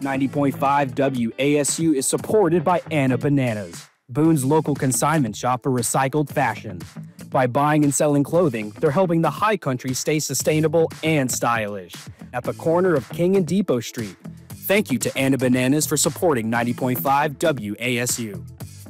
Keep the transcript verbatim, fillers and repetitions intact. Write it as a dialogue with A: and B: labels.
A: ninety point five W A S U is supported by Anna Bananas, Boone's local consignment shop for recycled fashion. By buying and selling clothing, they're helping the high country stay sustainable and stylish. At the corner of King and Depot Street. Thank you to Anna Bananas for supporting ninety point five W A S U.